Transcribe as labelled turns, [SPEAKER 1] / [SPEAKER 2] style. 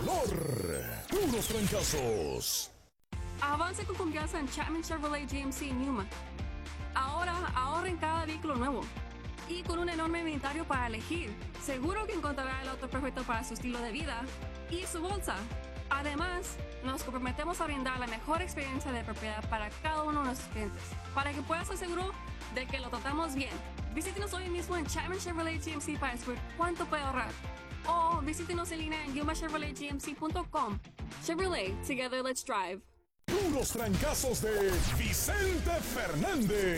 [SPEAKER 1] color. Puros trancazos.
[SPEAKER 2] Avance con confianza en Chapman Chevrolet GMC Newman. Ahora ahorra en cada vehículo nuevo. Y con un enorme inventario para elegir, seguro que encontrará el auto perfecto para su estilo de vida y su bolsa. Además, nos comprometemos a brindar la mejor experiencia de propiedad para cada uno de nuestros clientes, para que puedas estar seguro de que lo tratamos bien. Visítenos hoy mismo en Chapman Chevrolet GMC para descubrir cuánto puede ahorrar. O visítenos en línea en yumachevroletgmc.com. Chevrolet, together let's drive.
[SPEAKER 1] Puros trancazos de Vicente Fernández.